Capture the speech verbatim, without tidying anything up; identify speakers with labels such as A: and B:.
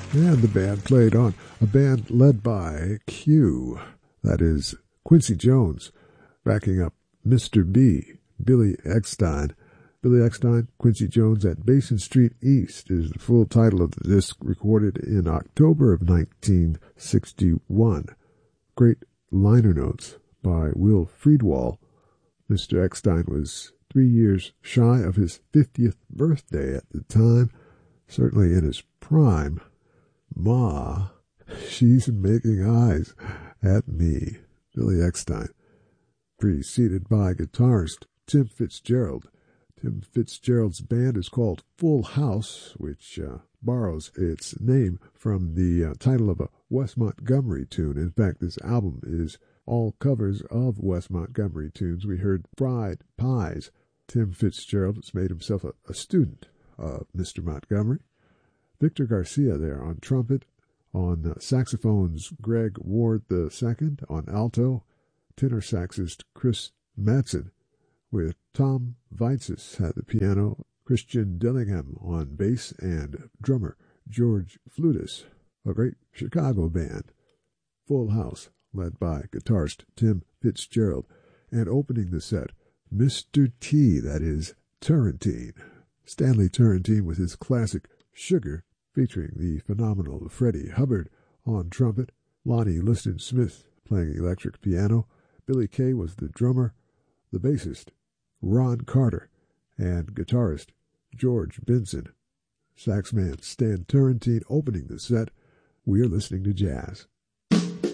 A: And the band played on. A band led by Q, that is Quincy Jones, backing up Mister B, Billy Eckstine. Billy Eckstine, Quincy Jones at Basin Street East is the full title of the disc, recorded in October of nineteen sixty-one. Great liner notes by Will Friedwald. Mister Eckstine was three years shy of his fiftieth birthday at the time, certainly in his prime. Ma, she's making eyes at me. Billy Eckstine, preceded by guitarist Tim Fitzgerald. Tim Fitzgerald's band is called Full House, which uh, borrows its name from the uh, title of a Wes Montgomery tune. In fact, this album is all covers of Wes Montgomery tunes. We heard Fried Pies. Tim Fitzgerald has made himself a, a student of Mister Montgomery. Victor Garcia there on trumpet, on uh, saxophones Greg Ward the second, on alto, tenor saxist Chris Madsen, with Tom Vaitzes at the piano, Christian Dillingham on bass, and drummer George Flutis, a great Chicago band. Full House, led by guitarist Tim Fitzgerald, and opening the set, Mister T, that is Turrentine. Stanley Turrentine with his classic Sugar, featuring the phenomenal Freddie Hubbard on trumpet, Lonnie Liston Smith playing electric piano, Billy Kay was the drummer, the bassist Ron Carter, and guitarist George Benson. Saxman Stan Turrentine opening the set. We're listening to jazz.